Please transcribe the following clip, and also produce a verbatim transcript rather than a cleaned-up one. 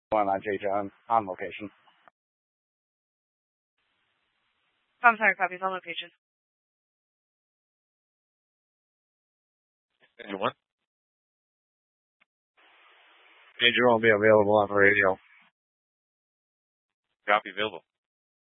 one on J J on, on location. I'm sorry, copies on location. Danger one. Danger won't be available on the radio. Copy available.